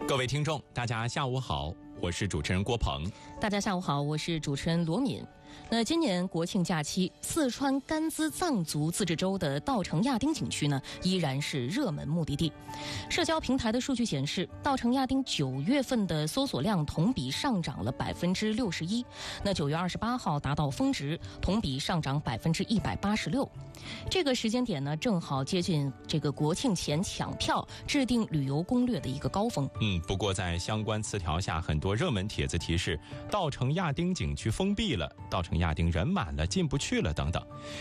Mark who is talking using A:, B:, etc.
A: 各位听众，大家下午好，我是主持人郭鹏。
B: 大家下午好，我是主持人罗敏。那今年国庆假期，四川甘孜藏族自治州的稻城亚丁景区呢，依然是热门目的地。社交平台的数据显示，稻城亚丁9月份的搜索量同比上涨了61%，那9月28号达到峰值，同比上涨186%。这个时间点呢，正好接近这个国庆前抢票、制定旅游攻略的一个高峰。
A: 不过在相关词条下，很多热门帖子提示稻城亚丁景区封闭了，稻城亚丁人满了，进不去了等等。